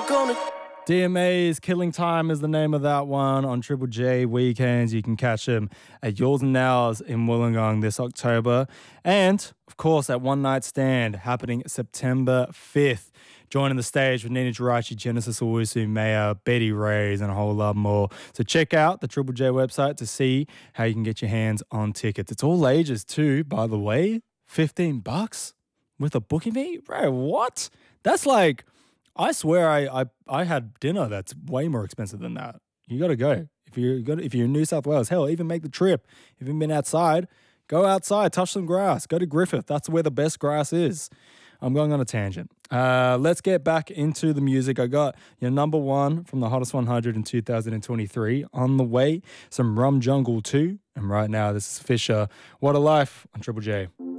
DMA's Killing Time is the name of that one on Triple J weekends. You can catch them at Yours and Nows in Wollongong this October. And, of course, at One Night Stand happening September 5th. Joining the stage with Nina Geraci, Genesis Owusu, Maya, Betty Reyes, and a whole lot more. So check out the Triple J website to see how you can get your hands on tickets. It's all ages too, by the way. $15 with a booking fee? Bro, what? That's like... I swear I had dinner that's way more expensive than that. You got to go. If you're in New South Wales, hell, even make the trip. If you haven't been outside, go outside, touch some grass, go to Griffith. That's where the best grass is. I'm going on a tangent. Let's get back into the music. I got your number one from the Hottest 100 in 2023 on the way. Some Rum Jungle 2. And right now, this is Fisher. What a Life on Triple J.